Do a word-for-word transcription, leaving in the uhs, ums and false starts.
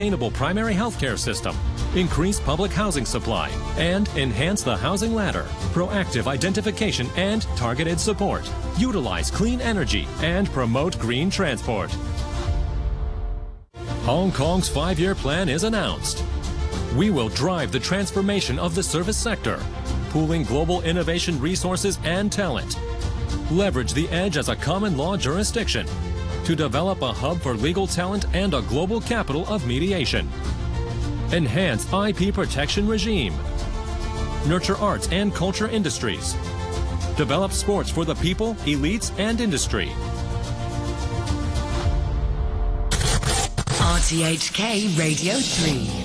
sustainable primary healthcare system, increase public housing supply, and enhance the housing ladder. Proactive identification and targeted support. Utilize clean energy and promote green transport. Hong Kong's five-year plan is announced. We will drive the transformation of the service sector, pooling global innovation resources and talent. Leverage the edge as a common law jurisdiction to develop a hub for legal talent and a global capital of mediation. Enhance I P protection regime. Nurture arts and culture industries. Develop sports for the people, elites, and industry. R T H K Radio three.